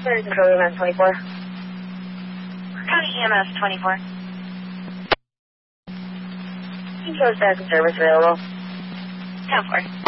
There's Control EMS 24. County EMS 24. Control status and service available. 10-4.